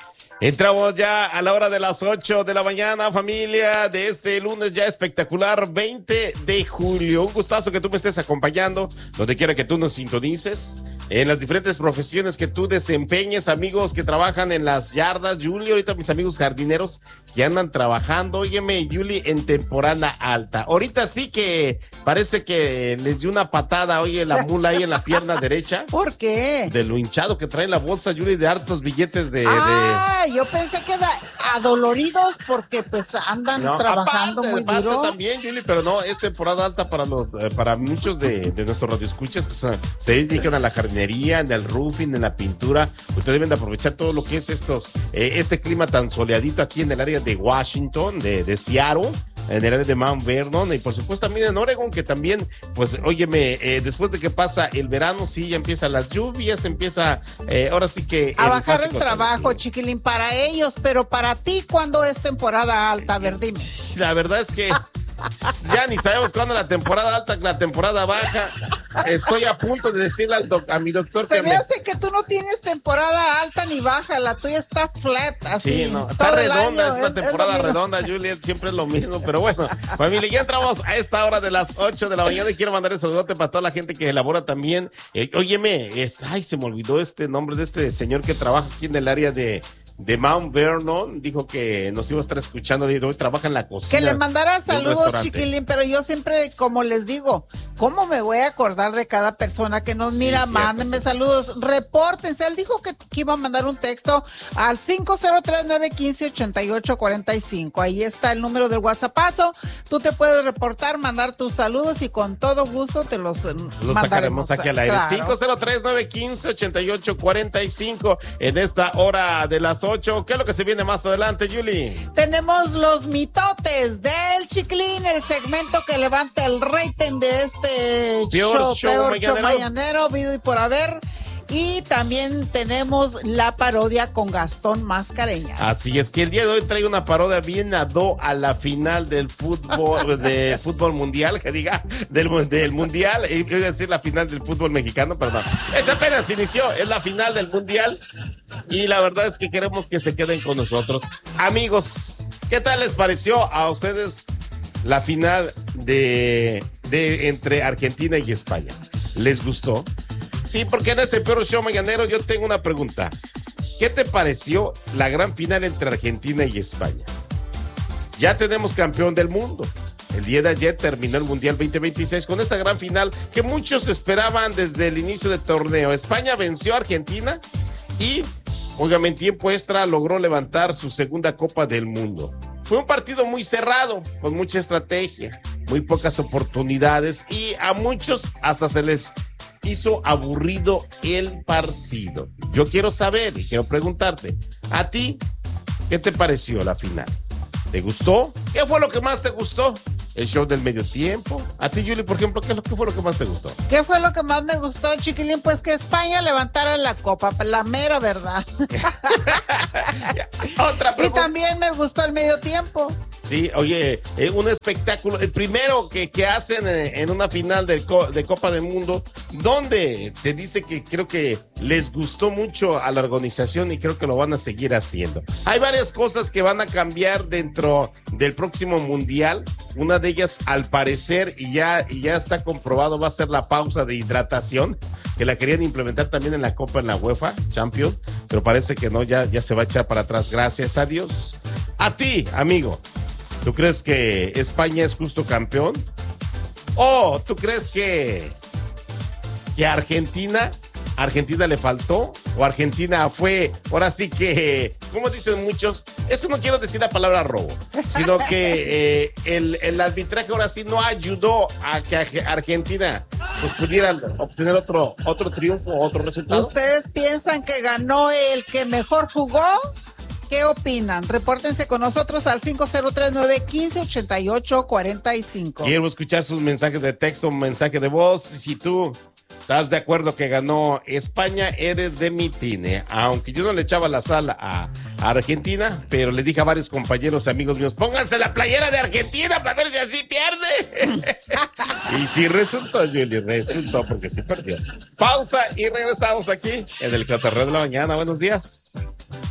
Entramos ya a la hora de las 8 de la mañana, familia, de este lunes ya espectacular, 20 de julio. Un gustazo que tú me estés acompañando, donde quiera que tú nos sintonices, en las diferentes profesiones que tú desempeñes, amigos que trabajan en las yardas. Yuli, ahorita mis amigos jardineros que andan trabajando, óyeme, Yuli, en temporada alta. Ahorita sí que parece que les dio una patada, oye, la mula ahí en la pierna derecha. ¿Por qué? De lo hinchado que trae la bolsa, Yuli, de hartos billetes de... Yo pensé que adoloridos porque pues andan trabajando muy duro. También, Yuli, pero no, es temporada alta para muchos de nuestros radioescuchas que se dedican a la jardinería, en el roofing, en la pintura. Ustedes deben de aprovechar todo lo que es este clima tan soleadito aquí en el área de Washington, de Seattle, en el área de Mount Vernon y por supuesto también en Oregon, que también, pues, óyeme, después de que pasa el verano, sí, ya empiezan las lluvias, empieza, ahora sí que... A bajar el trabajo, chiquilín, para ellos, pero para ti, ¿cuándo es temporada alta? A ver, dime. La verdad es que ya ni sabemos cuándo la temporada alta, la temporada baja. Estoy a punto de decirle a mi doctor Se me hace que tú no tienes temporada alta ni baja, la tuya está flat, así. Sí, no, está redonda, es una temporada redonda, Juliet, siempre es lo mismo, pero bueno, familia, ya entramos a esta hora de las 8 de la mañana y quiero mandar el saludote para toda la gente que elabora también. Óyeme, se me olvidó este nombre de este señor que trabaja aquí en el área de Mount Vernon, dijo que nos iba a estar escuchando y hoy trabaja en la cocina. Que le mandara saludos, chiquilín, pero yo siempre, como les digo, ¿cómo me voy a acordar de cada persona que nos mira? Cierto, mándenme saludos, repórtense. Él dijo que iba a mandar un texto al 503-915-8845. Ahí está el número del WhatsAppazo. Tú te puedes reportar, mandar tus saludos y con todo gusto te los sacaremos aquí al aire. Claro. 503-915-8845 en esta hora de las 8. ¿Qué es lo que se viene más adelante, Yuli? Tenemos los mitotes del Chiquilín, el segmento que levanta el rating de este Peor show mañanero, vivo y por haber. Y también tenemos la parodia con Gastón Mascareñas. Así es que el día de hoy traigo una parodia bien a la final del fútbol, de fútbol mundial, que diga, del mundial, y voy a decir la final del fútbol mexicano, perdón. Esa apenas inició, es la final del mundial, y la verdad es que queremos que se queden con nosotros. Amigos, ¿qué tal les pareció a ustedes la final de entre Argentina y España? ¿Les gustó? Sí, porque en este Peor Show Mañanero yo tengo una pregunta. ¿Qué te pareció la gran final entre Argentina y España? Ya tenemos campeón del mundo. El día de ayer terminó el Mundial 2026 con esta gran final que muchos esperaban desde el inicio del torneo. España venció a Argentina y, óigame, en tiempo extra logró levantar su segunda Copa del Mundo. Fue un partido muy cerrado, con mucha estrategia, muy pocas oportunidades y a muchos hasta se les hizo aburrido el partido. Yo quiero saber y quiero preguntarte, ¿a ti qué te pareció la final? ¿Te gustó? ¿Qué fue lo que más te gustó? ¿El show del medio tiempo? A ti, Yuli, por ejemplo, ¿qué fue lo que más te gustó? ¿Qué fue lo que más me gustó, chiquilín? Pues que España levantara la copa, la mera verdad. Otra pregunta. Y también me gustó el medio tiempo. Sí, oye, un espectáculo, el primero que hacen en una final de Copa del Mundo, donde se dice que creo que les gustó mucho a la organización y creo que lo van a seguir haciendo. Hay varias cosas que van a cambiar dentro del próximo Mundial. Una de ellas, al parecer, y ya está comprobado, va a ser la pausa de hidratación, que la querían implementar también en la Copa, en la UEFA Champions, pero parece que no, ya se va a echar para atrás, gracias a Dios. A ti, amigo, ¿tú crees que España es justo campeón? ¿O tú crees que Argentina le faltó? ¿O Argentina fue, ahora sí que, como dicen muchos, esto no quiero decir la palabra robo, sino que el arbitraje ahora sí no ayudó a que Argentina pues, pudiera obtener otro triunfo, otro resultado? ¿Ustedes piensan que ganó el que mejor jugó? ¿Qué opinan? Repórtense con nosotros al 503-915-8845. Quiero escuchar sus mensajes de texto, mensaje de voz. Si tú estás de acuerdo que ganó España, eres de mi tine. Aunque yo no le echaba la sal a Argentina, pero le dije a varios compañeros, amigos míos, pónganse la playera de Argentina para ver si así pierde. Y sí resultó, Juli, resultó porque sí perdió. Pausa y regresamos aquí en el Cotorreo de la Mañana. Buenos días.